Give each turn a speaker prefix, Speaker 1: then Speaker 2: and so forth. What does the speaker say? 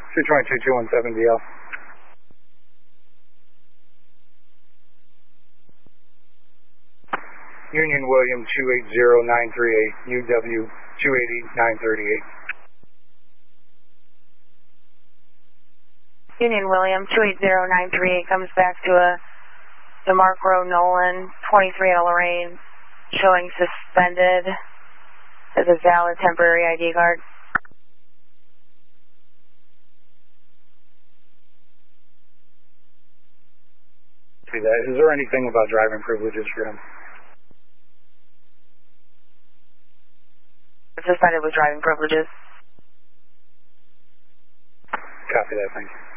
Speaker 1: 222-217DL. Union William 280938, UW 280938.
Speaker 2: Union William 280938 comes back to a DeMarco Nolan 23 at Lorraine, showing suspended as a valid temporary ID card.
Speaker 1: See that. Is there anything about driving privileges for him?
Speaker 2: Suspended with driving privileges.
Speaker 1: Copy that, thank you.